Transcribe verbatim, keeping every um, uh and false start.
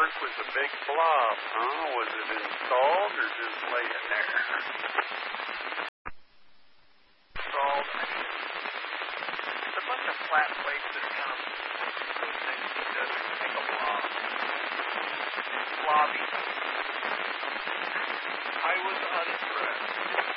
work with the big blob, huh? Was it installed or just laying there? Installed. It's a bunch of flat plates that kind of those things that make a blob. It's blobby.